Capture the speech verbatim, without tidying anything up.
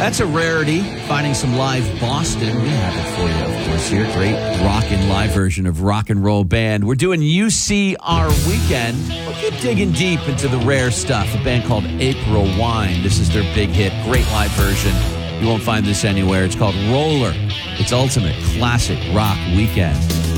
That's a rarity, finding some live Boston. We have it for you, of course, here. Great rockin' live version of Rock and Roll Band. We're doing U C R Weekend. We'll keep digging deep into the rare stuff. A band called April Wine. This is their big hit. Great live version. You won't find this anywhere. It's called Roller. It's ultimate classic rock weekend.